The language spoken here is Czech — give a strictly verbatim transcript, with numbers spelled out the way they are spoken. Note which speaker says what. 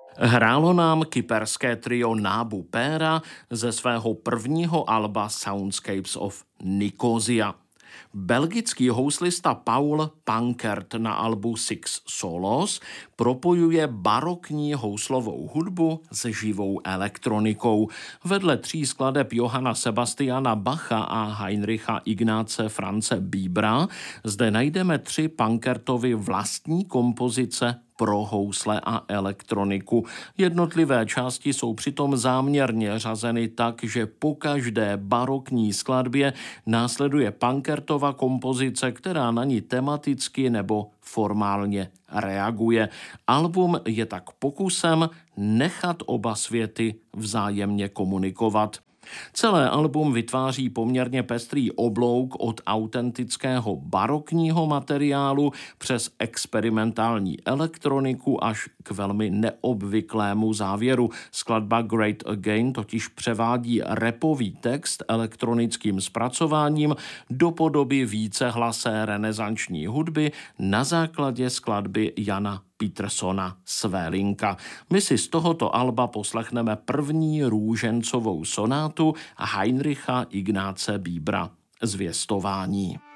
Speaker 1: Hrálo nám kyperské trio Nábu Péra ze svého prvního alba Soundscapes of Nicosia. Belgický houslista Paul Pankert na albu Six Solos propojuje barokní houslovou hudbu s živou elektronikou. Vedle tří skladeb Johanna Sebastiana Bacha a Heinricha Ignáce Franze Bíbra zde najdeme tři Pankertovy vlastní kompozice pro housle a elektroniku. Jednotlivé části jsou přitom záměrně řazeny tak, že po každé barokní skladbě následuje Pankertova kompozice, která na ní tematicky nebo formálně reaguje. Album je tak pokusem nechat oba světy vzájemně komunikovat. Celé album vytváří poměrně pestrý oblouk od autentického barokního materiálu přes experimentální elektroniku až k velmi neobvyklému závěru. Skladba Great Again totiž převádí rapový text elektronickým zpracováním do podoby vícehlasé renesanční hudby na základě skladby Jana Petersona Svélinka. My si z tohoto alba poslechneme první růžencovou sonátu Heinricha Ignáce Bíbra, Zvěstování.